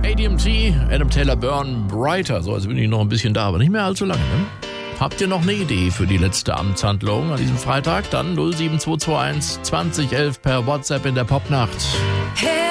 ADMT, Adam Taylor Byrne, Brighter. So, jetzt bin ich noch ein bisschen da, aber nicht mehr allzu lange. Ne? Habt ihr noch eine Idee für die letzte Amtshandlung an diesem Freitag? Dann 07221 2011 per WhatsApp in der Popnacht.